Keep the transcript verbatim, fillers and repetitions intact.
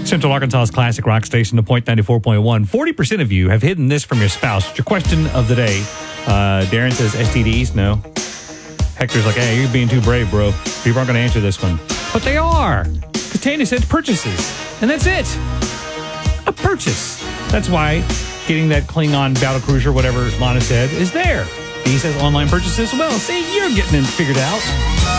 Central Arkansas's classic rock station, The Point ninety-four point one. forty percent of you have hidden this from your spouse. It's your question of the day. Uh, Darren says S T Ds. No. Hector's like, hey, you're being too brave, bro. People aren't going to answer this one. But they are. Because Tanya said purchases. And that's it. A purchase. That's why getting that Klingon battle cruiser, whatever Lana said, is there. He says online purchases. Well, see, you're getting it figured out.